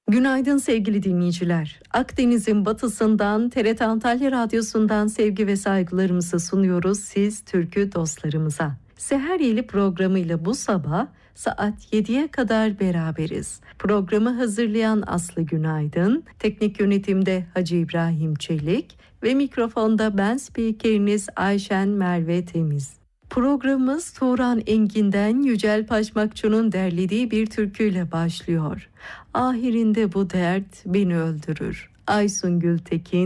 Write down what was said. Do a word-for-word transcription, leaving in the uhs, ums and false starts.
Günaydın sevgili dinleyiciler. Akdeniz'in batısından T R T Antalya Radyosu'ndan sevgi ve saygılarımızı sunuyoruz siz türkü dostlarımıza. Seher Yeli programıyla bu sabah saat yediye kadar beraberiz. Programı hazırlayan Aslı Günaydın, teknik yönetimde Hacı İbrahim Çelik ve mikrofonda ben spikeriniz Ayşen Merve Temiz. Programımız Turan Engin'den Yücel Paşmakçı'nın derlediği bir türküyle başlıyor. Ahirinde bu dert beni öldürür. Aysun Gültekin